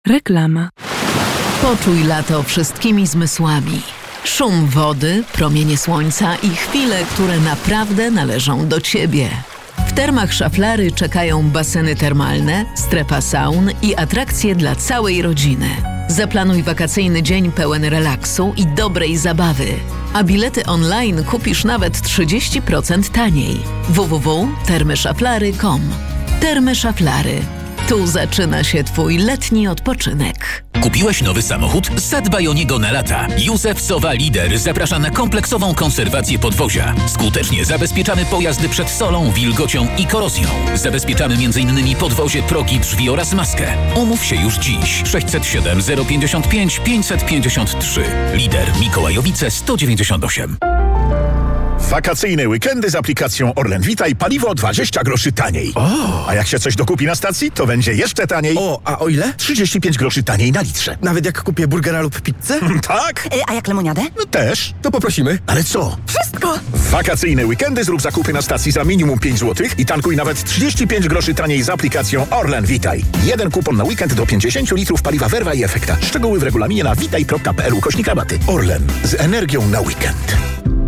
Reklama. Poczuj lato wszystkimi zmysłami. Szum wody, promienie słońca i chwile, które naprawdę należą do Ciebie. W Termach Szaflary czekają baseny termalne, strefa saun i atrakcje dla całej rodziny. Zaplanuj wakacyjny dzień pełen relaksu i dobrej zabawy. A bilety online kupisz nawet 30% taniej. www.termyszaflary.com. Termy Szaflary. Tu zaczyna się Twój letni odpoczynek. Kupiłeś nowy samochód? Zadbaj o niego na lata. Józef Sowa Lider zaprasza na kompleksową konserwację podwozia. Skutecznie zabezpieczamy pojazdy przed solą, wilgocią i korozją. Zabezpieczamy m.in. podwozie, progi, drzwi oraz maskę. Umów się już dziś. 607 055 553. Lider Mikołajowice 198. Wakacyjne weekendy z aplikacją Orlen Witaj, paliwo 20 groszy taniej. O! A jak się coś dokupi na stacji, to będzie jeszcze taniej. A o ile? 35 groszy taniej na litrze. Nawet jak kupię burgera lub pizzę? Tak? A jak lemoniadę? No też. To poprosimy. Ale co? Wszystko! W wakacyjne weekendy zrób zakupy na stacji za minimum 5 zł i tankuj nawet 35 groszy taniej z aplikacją Orlen Witaj. Jeden kupon na weekend do 50 litrów paliwa Verva i Efekta. Szczegóły w regulaminie na witaj.pl/rabaty. Orlen. Z energią na weekend.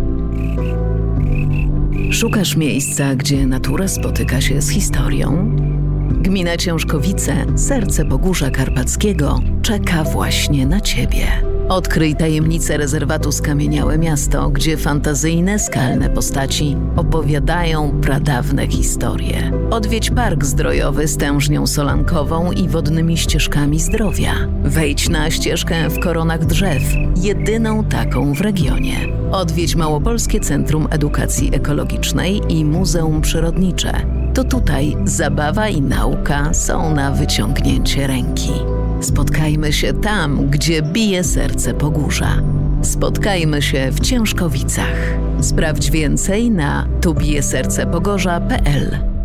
Szukasz miejsca, gdzie natura spotyka się z historią? Gmina Ciężkowice, serce Pogórza Karpackiego, czeka właśnie na Ciebie. Odkryj tajemnicę rezerwatu Skamieniałe Miasto, gdzie fantazyjne, skalne postaci opowiadają pradawne historie. Odwiedź park zdrojowy z tężnią solankową i wodnymi ścieżkami zdrowia. Wejdź na ścieżkę w koronach drzew, jedyną taką w regionie. Odwiedź Małopolskie Centrum Edukacji Ekologicznej i Muzeum Przyrodnicze. To tutaj zabawa i nauka są na wyciągnięcie ręki. Spotkajmy się tam, gdzie bije serce Pogórza. Spotkajmy się w Ciężkowicach. Sprawdź więcej na tubijesercepogorza.pl.